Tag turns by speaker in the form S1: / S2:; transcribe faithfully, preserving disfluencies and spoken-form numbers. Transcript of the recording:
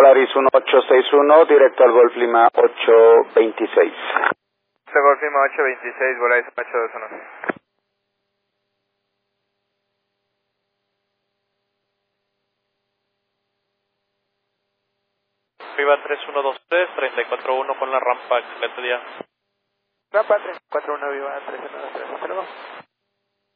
S1: Polaris uno ocho seis uno, directo al Golf Lima ocho veintiséis.
S2: Golf Lima ocho veintiséis, Volaris ocho dos uno.
S3: Viva tres uno dos tres, treinta y cuatro uno con la rampa, excelente día.
S2: Rampa tres cuatro uno, Viva tres uno dos tres, hasta luego.